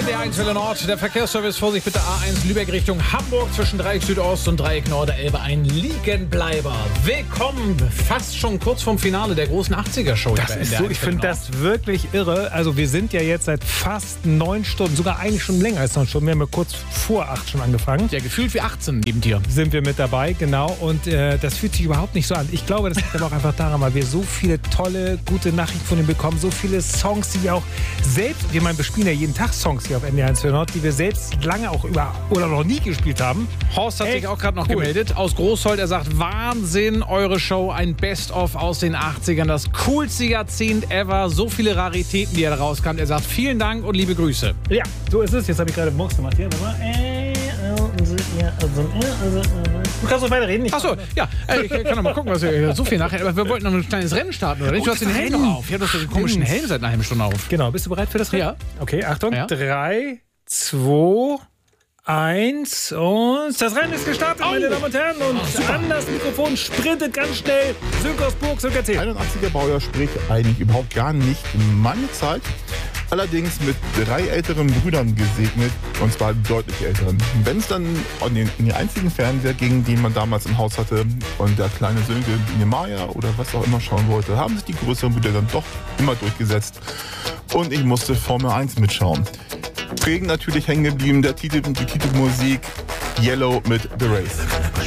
NDR1 Welle Nord, der Verkehrsservice, Vorsicht bitte A1 Lübeck Richtung Hamburg zwischen Dreieck Südost und Dreieck Norderelbe, ein Liegenbleiber. Willkommen, fast schon kurz vorm Finale der großen 80er-Show. Das ist so, ich finde das wirklich irre. Also wir sind ja jetzt seit fast 9 Stunden, sogar eigentlich schon länger als 9 Stunden. Wir haben ja kurz vor 8 schon angefangen. Ja, gefühlt wie 18 neben dir. Sind wir mit dabei, genau. Und das fühlt sich überhaupt nicht so an. Ich glaube, das liegt aber auch einfach daran, weil wir so viele tolle, gute Nachrichten von ihm bekommen. So viele Songs, die wir auch selbst, wir bespielen ja jeden Tag Songs hier auf NDR1 Welle Nord, die wir selbst lange auch oder noch nie gespielt haben. Horst hat sich auch gerade noch gemeldet aus Großhold. Er sagt, Wahnsinn, eure Show, ein Best-of aus den 80ern. Das coolste Jahrzehnt ever. So viele Raritäten, die er da rauskam. Er sagt, vielen Dank und liebe Grüße. Ja, so ist es. Jetzt habe ich gerade Box gemacht hier. Du kannst doch weiter reden. Achso, ja. Ich kann noch mal gucken, was wir so viel nachher. Aber wir wollten noch ein kleines Rennen starten, oder? Du hast den Helm noch auf. Ja, du hast den komischen Helm seit einer halben Stunde auf. Genau, bist du bereit für das Rennen? Ja. Okay, Achtung. Ja. 3, 2, 1 und das Rennen ist gestartet, meine Damen und Herren. Und an das Mikrofon sprintet ganz schnell Sönke aus Burg, Sönke erzähl. 81er Baujahr, sprich eigentlich überhaupt gar nicht meine Zeit. Allerdings mit 3 älteren Brüdern gesegnet, und zwar deutlich älteren. Wenn es dann in den einzigen Fernseher ging, den man damals im Haus hatte, und der kleine Sönke Niemeyer oder was auch immer schauen wollte, haben sich die größeren Brüder dann doch immer durchgesetzt. Und ich musste Formel 1 mitschauen. Prägend natürlich hängen geblieben die Titelmusik Yellow mit The Race.